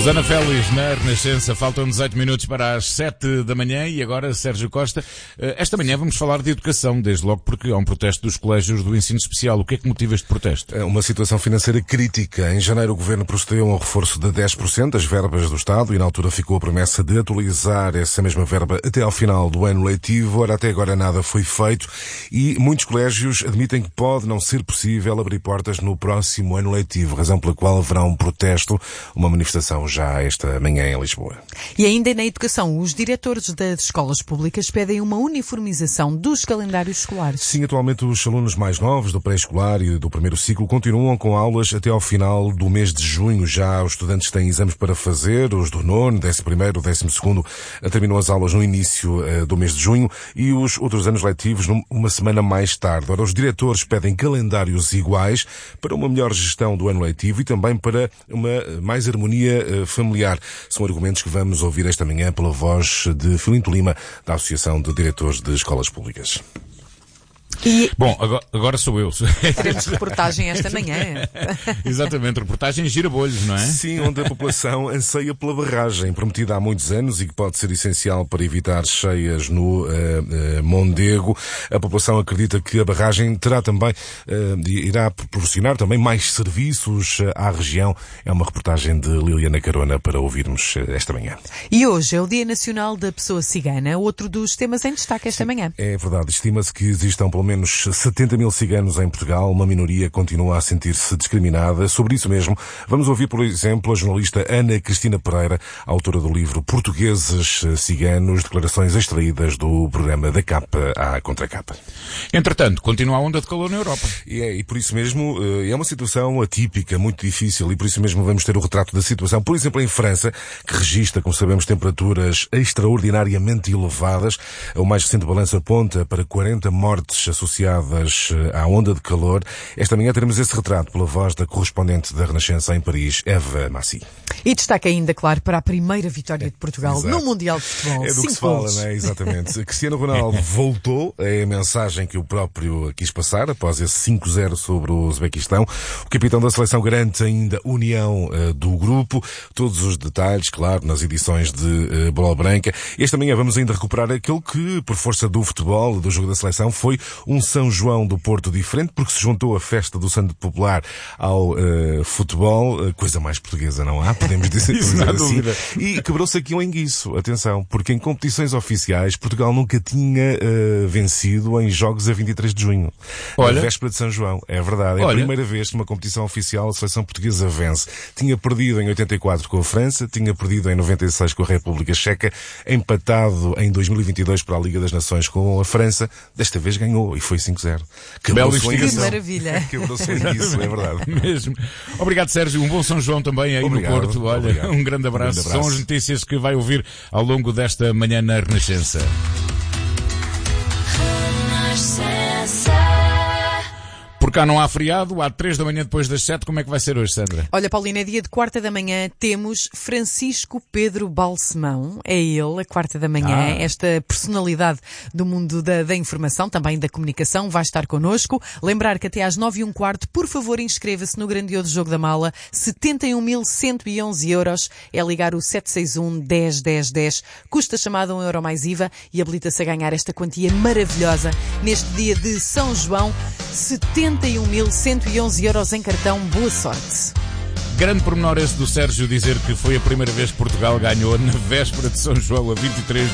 Susana Félix na Renascença. Faltam 18 minutos para as 7 da manhã e agora Sérgio Costa. Esta manhã vamos falar de educação, desde logo porque há um protesto dos colégios do ensino especial. O que é que motiva este protesto? É uma situação financeira crítica. Em janeiro o Governo procedeu a um reforço de 10% das verbas do Estado e na altura ficou a promessa de atualizar essa mesma verba até ao final do ano letivo. Ora, até agora nada foi feito e muitos colégios admitem que pode não ser possível abrir portas no próximo ano letivo, razão pela qual haverá um protesto, uma manifestação já esta manhã em Lisboa. E ainda na educação, os diretores das escolas públicas pedem uma uniformização dos calendários escolares. Sim, atualmente os alunos mais novos do pré-escolar e do primeiro ciclo continuam com aulas até ao final do mês de junho. Já os estudantes têm exames para fazer, os do nono, 11º, 12º, terminam as aulas no início do mês de junho e os outros anos letivos uma semana mais tarde. Ora, os diretores pedem calendários iguais para uma melhor gestão do ano letivo e também para uma mais harmonia familiar. São argumentos que vamos ouvir esta manhã pela voz de Filinto Lima, da Associação de Diretores de Escolas Públicas. Bom, agora sou eu. Teremos reportagem esta manhã. Exatamente, reportagem Girabolhos, não é? Sim, onde a população anseia pela barragem, prometida há muitos anos e que pode ser essencial para evitar cheias no Mondego. A população acredita que a barragem terá também, irá proporcionar também mais serviços à região. É uma reportagem de Liliana Carona para ouvirmos esta manhã. E hoje é o Dia Nacional da Pessoa Cigana, outro dos temas em destaque esta manhã. É verdade, estima-se que existam pelo menos 70 mil ciganos em Portugal. Uma minoria continua a sentir-se discriminada. Sobre isso mesmo, vamos ouvir, por exemplo, a jornalista Ana Cristina Pereira, autora do livro Portugueses Ciganos, declarações extraídas do programa da Capa à Contracapa. Entretanto, continua a onda de calor na Europa. E por isso mesmo, é uma situação atípica, muito difícil, e por isso mesmo vamos ter o retrato da situação, por exemplo, em França, que registra, como sabemos, temperaturas extraordinariamente elevadas. O mais recente balanço aponta para 40 mortes associadas à onda de calor. Esta manhã teremos esse retrato pela voz da correspondente da Renascença em Paris, Eva Massi. E destaca ainda, claro, para a primeira vitória de Portugal no Mundial de Futebol. É do que se fala, não é? Exatamente. Cristiano Ronaldo voltou, é a mensagem que o próprio quis passar após esse 5-0 sobre o Uzbequistão. O capitão da seleção garante ainda união do grupo. Todos os detalhes, claro, nas edições de Bola Branca. Esta manhã vamos ainda recuperar aquele que, por força do futebol, do jogo da seleção, foi um São João do Porto diferente, porque se juntou a festa do Santo Popular ao futebol, coisa mais portuguesa não há, podemos dizer assim. E quebrou-se aqui um enguiço, atenção, porque em competições oficiais Portugal nunca tinha vencido em jogos a 23 de junho. Olha. Na véspera de São João, é verdade. É a primeira vez que uma competição oficial a seleção portuguesa vence. Tinha perdido em 84 com a França, tinha perdido em 96 com a República Checa, empatado em 2022 para a Liga das Nações com a França, desta vez ganhou e foi 5-0. Que maravilha. Quebrou-se isso, é verdade. Mesmo. Obrigado, Sérgio. Um bom São João também aí no Porto. Olha, obrigado. Um grande abraço. São as notícias que vai ouvir ao longo desta manhã na Renascença. Por cá não há feriado, há 3 da manhã depois das 7. Como é que vai ser hoje, Sandra? Olha, Paulina, dia de quarta da manhã temos Francisco Pedro Balsemão. É ele, a quarta da manhã. Esta personalidade do mundo da informação, também da comunicação, vai estar connosco. Lembrar que até às 9h15, por favor, inscreva-se no grandioso Jogo da Mala. 71.111 euros. É ligar o 761 10 10 10. Custa chamada €1 mais IVA e habilita-se a ganhar esta quantia maravilhosa neste dia de São João. 71.111 euros em cartão. Boa sorte. Grande pormenor esse do Sérgio dizer que foi a primeira vez que Portugal ganhou na véspera de São João, a 23